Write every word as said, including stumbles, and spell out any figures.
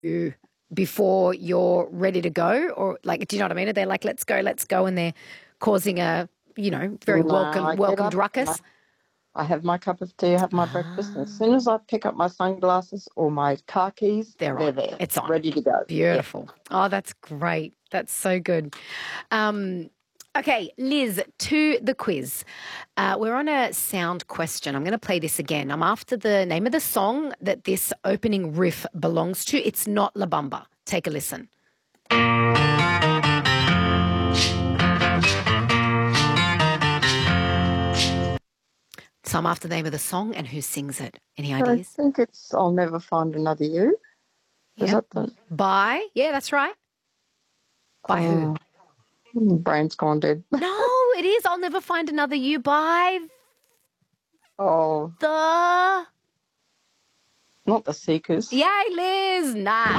you before you're ready to go? Or like, do you know what I mean? Are they like, let's go, let's go, and they're causing a, you know, very No, welcome, I get welcomed up and I, ruckus? I have my cup of tea, I have my breakfast, and as Ah, soon as I pick up my sunglasses or my car keys, they're they're on. there, It's on. ready to go. Yeah. Beautiful. Oh, that's great. That's so good. Um, okay, Liz, to the quiz. Uh, we're on a sound question. I'm going to play this again. I'm after the name of the song that this opening riff belongs to. It's not La Bamba. Take a listen. So I'm after the name of the song and who sings it. Any I ideas? think it's I'll Never Find Another You. Is Yep. that the By, yeah, that's right. By who? oh, brain's gone dead. No, it is I'll Never Find Another You by Oh, the... not the Seekers. Yay, Liz. Nice.